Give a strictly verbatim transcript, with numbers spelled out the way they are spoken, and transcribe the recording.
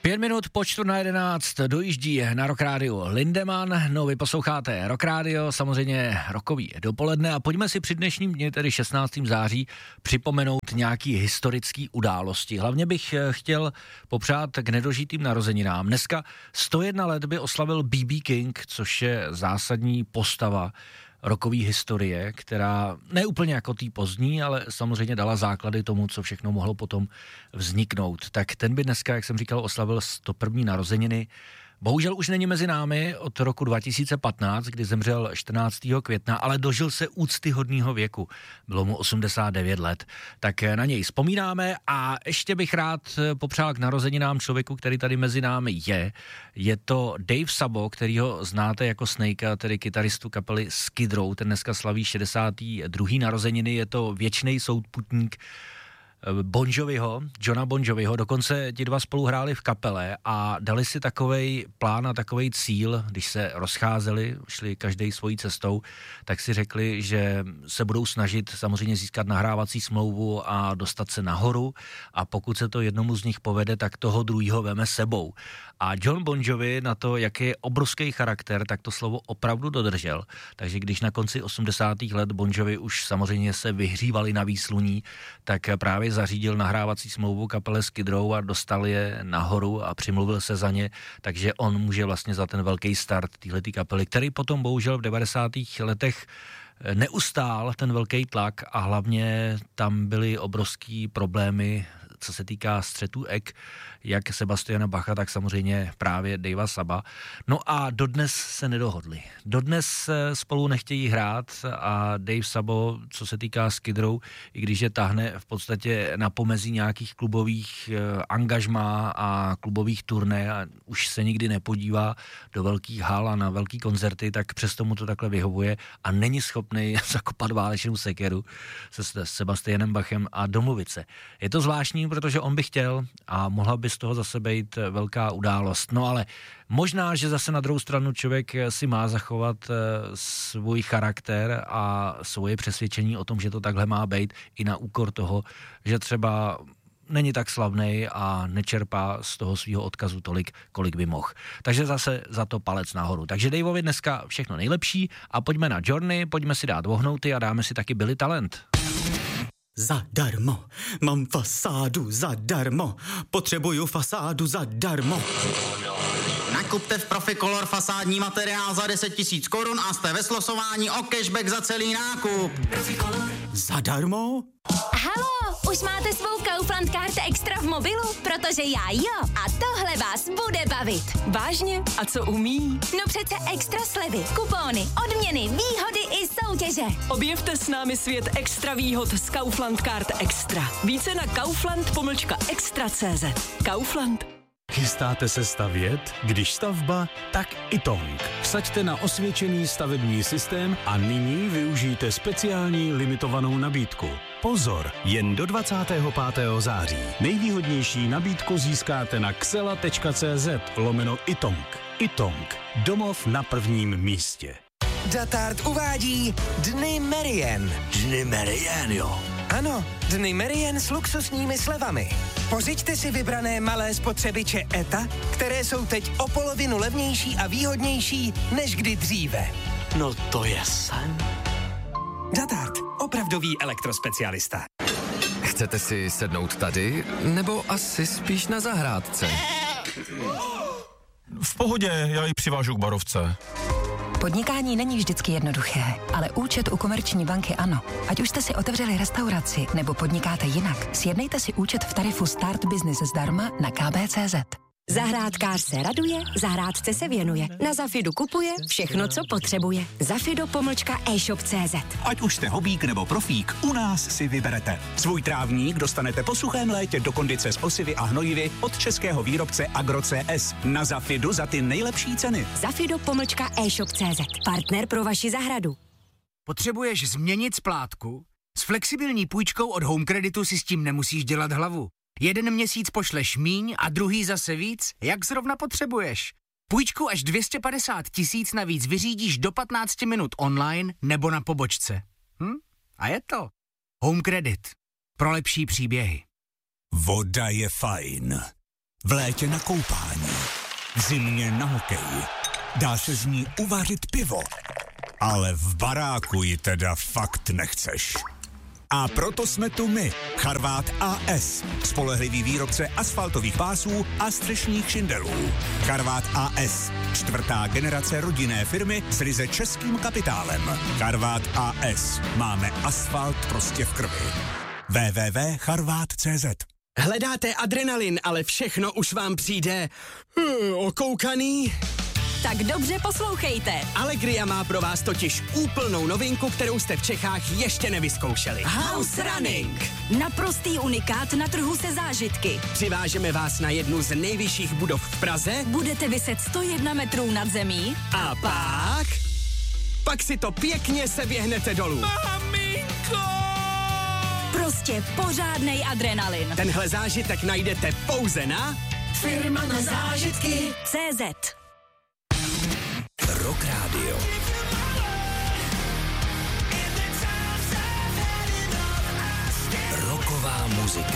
Pět minut po čtvrt na jedenáct dojíždí na Rock Radio Lindemann. No, vy posloucháte Rock Radio, samozřejmě rokový dopoledne a pojďme si při dnešním dni, tedy šestnáctého září, připomenout nějaký historický události. Hlavně bych chtěl popřát k nedožitým narozeninám. Dneska sto jedna let by oslavil bé bé King, což je zásadní postava rockové historie, která ne úplně jako tý pozdní, ale samozřejmě dala základy tomu, co všechno mohlo potom vzniknout. Tak ten by dneska, jak jsem říkal, oslavil sto první narozeniny. Bohužel už není mezi námi od roku dva tisíce patnáct, kdy zemřel čtrnáctého května, ale dožil se úctyhodného věku. Bylo mu osmdesát devět let. Tak na něj vzpomínáme a ještě bych rád popřál k narozeninám člověku, který tady mezi námi je. Je to Dave Sabo, kterýho znáte jako Snakea, tedy kytaristu kapely Skid Row. Ten dneska slaví šedesáté druhé narozeniny. Je to věčný souputník Bon Joviho, Johna Bon Joviho, dokonce ti dva spolu hráli v kapele a dali si takovej plán a takovej cíl, když se rozcházeli, šli každej svojí cestou, tak si řekli, že se budou snažit samozřejmě získat nahrávací smlouvu a dostat se nahoru a pokud se to jednomu z nich povede, tak toho druhýho veme sebou. A John Bon Jovi na to, jaký je obrovský charakter, tak to slovo opravdu dodržel. Takže když na konci osmdesátých let Bon Jovi už samozřejmě se vyhřívali na výsluní, tak právě zařídil nahrávací smlouvu kapele Skid Row a dostal je nahoru a přimluvil se za ně, takže on může vlastně za ten velký start téhletý kapely, který potom bohužel v devadesátých letech neustál ten velký tlak a hlavně tam byly obrovský problémy, co se týká střetu ek, jak Sebastiana Bacha, tak samozřejmě právě Davea Saba. No a dodnes se nedohodli. Dodnes spolu nechtějí hrát a Dave Sabo, co se týká Skid Row, i když je tahne v podstatě na pomezí nějakých klubových angažmá a klubových turné a už se nikdy nepodívá do velkých hal a na velký koncerty, tak přesto mu to takhle vyhovuje a není schopný zakopat válečnou sekeru se Sebastianem Bachem a domluvit se. Je to zvláštní, protože on by chtěl a mohla by z toho zase být velká událost. No ale možná, že zase na druhou stranu člověk si má zachovat svůj charakter a svoje přesvědčení o tom, že to takhle má být i na úkor toho, že třeba není tak slavnej a nečerpá z toho svého odkazu tolik, kolik by mohl. Takže zase za to palec nahoru. Takže Daveovi dneska všechno nejlepší a pojďme na Journey, pojďme si dát vohnouty a dáme si taky Billy Talent. Zadarmo, mám fasádu zadarmo, potřebuju fasádu zadarmo. Nakupte v Proficolor fasádní materiál za deset tisíc korun a jste ve slosování o cashback za celý nákup. Proficolor. Zadarmo? Halo, už máte svou Kaufland Card Extra v mobilu? Protože já jo. A tohle vás bude bavit. Vážně? A co umí? No přece extra slevy, kupóny, odměny, výhody i soutěže. Objevte s námi svět extra výhod z Kaufland Card Extra. Více na kaufland pomlčka extra tečka cé zet. Kaufland. Chystáte se stavět? Když stavba, tak Itong. Vsaďte na osvědčený stavební systém a nyní využijte speciální limitovanou nabídku. Pozor, jen do dvacátého pátého září. Nejvýhodnější nabídku získáte na xela tečka cé zet lomeno Itong. Itong. Domov na prvním místě. Datard uvádí Dny Merien. Dny Merien, jo. Ano, Dny Merien s luxusními slevami. Pořiďte si vybrané malé spotřebiče E T A, které jsou teď o polovinu levnější a výhodnější než kdy dříve. No to je sen. Datard, opravdový elektrospecialista. Chcete si sednout tady, nebo asi spíš na zahrádce? V pohodě, já ji přivážu k barovce. Podnikání není vždycky jednoduché, ale účet u Komerční banky ano. Ať už jste si otevřeli restauraci nebo podnikáte jinak, sjednejte si účet v tarifu Start Business zdarma na ká bé tečka cé zet. Zahrádkář se raduje, zahrádce se věnuje. Na Zafidu kupuje všechno, co potřebuje. Zafido pomlčka e-shop tečka cé zet. Ať už jste hobík nebo profík, u nás si vyberete. Svůj trávník dostanete po suchém létě do kondice s osivy a hnojivy od českého výrobce Agro C S. Na Zafidu za ty nejlepší ceny. Zafido pomlčka e-shop tečka cé zet. Partner pro vaši zahradu. Potřebuješ změnit splátku? S flexibilní půjčkou od Home Creditu si s tím nemusíš dělat hlavu. Jeden měsíc pošleš míň a druhý zase víc, jak zrovna potřebuješ. Půjčku až dvě stě padesát tisíc navíc vyřídíš do patnáct minut online nebo na pobočce. Hm? A je to. Home Credit. Pro lepší příběhy. Voda je fajn. v létě na koupání, v zimě na hokej. Dá se z ní uvařit pivo, ale v baráku ji teda fakt nechceš. A proto jsme tu my, Charvát A S, spolehlivý výrobce asfaltových pásů a střešních šindelů. Charvát A S, čtvrtá generace rodinné firmy s ryze českým kapitálem. Charvát A S, máme asfalt prostě v krvi. w w w tečka charvát tečka c z. Hledáte adrenalin, ale všechno už vám přijde uh, okoukaný? Tak dobře poslouchejte. Allegria má pro vás totiž úplnou novinku, kterou jste v Čechách ještě nevyzkoušeli. House Running. Naprostý unikát na trhu se zážitky. Přivážeme vás na jednu z nejvyšších budov v Praze. Budete viset sto jedna metrů nad zemí. A pak... Pak si to pěkně seběhnete dolů. Maminko! Prostě pořádnej adrenalin. Tenhle zážitek najdete pouze na... Firma na zážitky. C Z. Rock Radio. Rocková muzika.